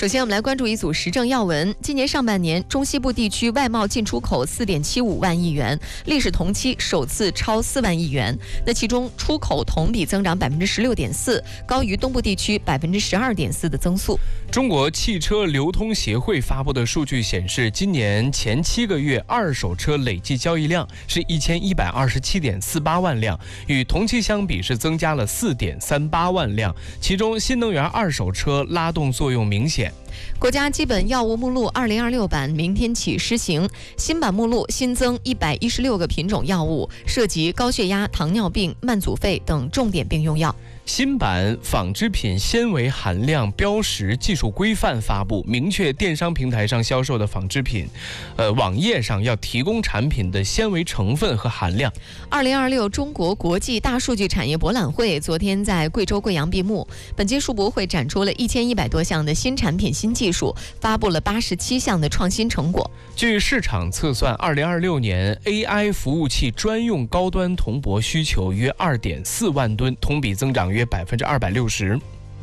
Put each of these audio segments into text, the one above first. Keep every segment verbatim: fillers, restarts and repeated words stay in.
首先，我们来关注一组时政要闻。今年上半年，中西部地区外贸进出口四点七五万亿元，历史同期首次超四万亿元。那其中出口同比增长百分之十六点四，高于东部地区百分之十二点四的增速。 中国汽车流通协会发布的数据显示，今年前七个月二手车累计交易量是一千一百二十七点四八万辆，与同期相比是增加了四点三八万辆。其中，新能源二手车拉动作用明显。 国家基本药物目录二零二六版明天起施行，新版目录新增一百一十六个品种药物，涉及高血压、糖尿病、慢阻肺等重点病用药。 新版纺织品纤维含量标识技术规范发布，明确电商平台上销售的纺织品，呃，网页上要提供产品的纤维成分和含量。 二零二六中国国际大数据产业博览会昨天在贵州贵阳闭幕，本届数博会展出了一千一百多项的新产品、新技术，发布了八十七项的创新成果。 据市场测算，二零二六年 A I 服务器专用高端铜箔需求约二点四万吨，同比增长约百分之二百六十。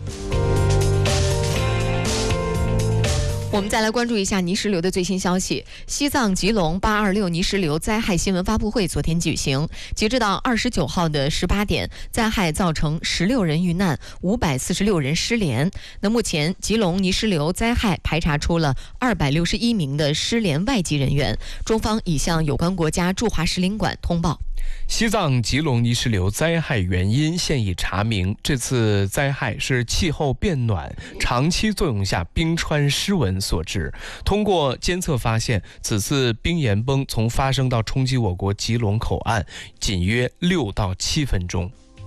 我们再来关注一下泥石流的最新消息。西藏吉隆八二六泥石流灾害新闻发布会昨天举行，截止到二十九号的十八点，灾害造成十六人遇难，五百四十六人失联。那目前吉隆泥石流灾害排查出了二百六十一名的失联外籍人员，中方已向有关国家驻华使领馆通报。 西藏吉隆泥石流灾害原因现已查明，这次灾害是气候变暖长期作用下冰川失稳所致。通过监测发现，此次冰岩崩从发生到冲击我国吉隆口岸仅约六到七分钟。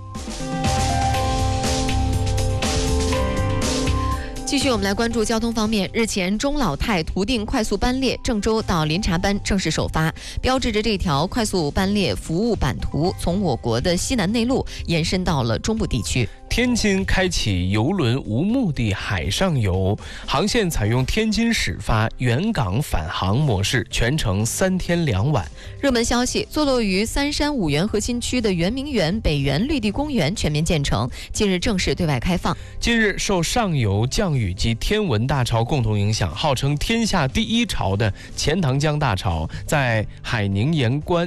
继续，我们来关注交通方面。日前，中老泰途定快速班列郑州到临察班正式首发，标志着这条快速班列服务版图从我国的西南内陆延伸到了中部地区。 天津开启邮轮无目的海上游，航线采用天津始发、原港返航模式，全程三天两晚。 热门消息：坐落于三山五园核心区的圆明园北园绿地公园全面建成，近日正式对外开放。 近日，受上游降雨及天文大潮共同影响，号称天下第一潮的钱塘江大潮在海宁沿关